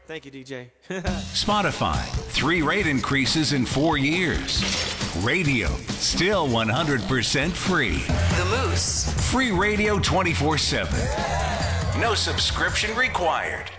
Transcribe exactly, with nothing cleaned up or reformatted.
Thank you, D J. Spotify, three rate increases in four years. Radio, still one hundred percent free. The Moose. Free radio twenty-four seven. No subscription required.